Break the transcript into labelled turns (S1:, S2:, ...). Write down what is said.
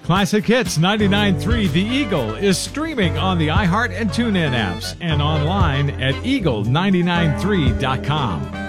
S1: Classic Hits 99.3 The Eagle is streaming on the iHeart and TuneIn apps and online at eagle993.com.